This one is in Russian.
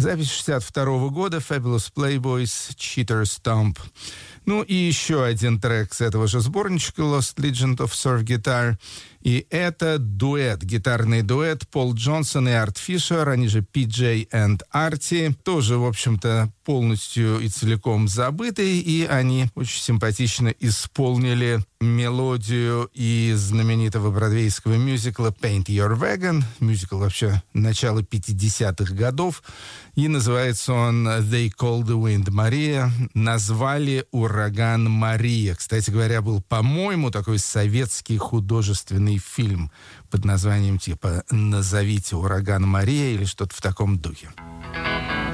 Запись 62 года Fabulous Playboys Cheater Stomp. Ну и еще один трек с этого же сборничка Lost Legend of Surf Guitar. И это дуэт, гитарный дуэт Пол Джонсон и Арт Фишер, они же PJ and Artie. Тоже, в общем-то, полностью и целиком забытый. И они очень симпатично исполнили мелодию из знаменитого бродвейского мюзикла Paint Your Wagon. Мюзикл вообще начала 50-х годов. И называется он They Call the Wind Maria. Назвали ураган Мария. Кстати говоря, был, по-моему, такой советский художественный фильм под названием типа «Назовите ураган Мария» или что-то в таком духе.